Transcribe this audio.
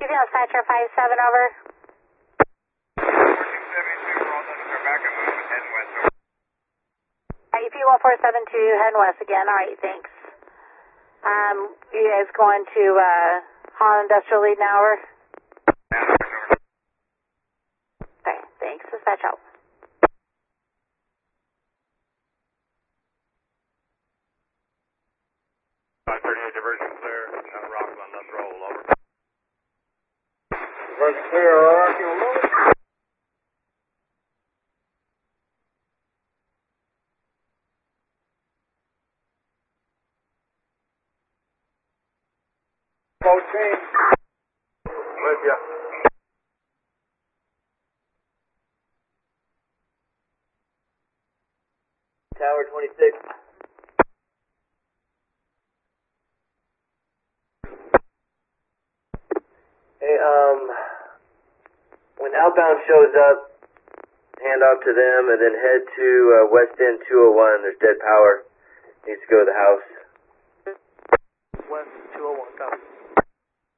give you a Dispatcher 57, over. 1472, we're all done with our backup movement, heading west, over. EP 1472, heading west again. All right, thanks. You guys going to Holland Industrial Lead now, over? Okay, thanks. Dispatch out. 538 diversion clear, Rockland, let's roll, over. Diversion clear, Rockland, over. Change. With ya. Tower 26. Hey, when outbound shows up, hand off to them and then head to West End 201. There's dead power. Needs to go to the house. West 201, copy.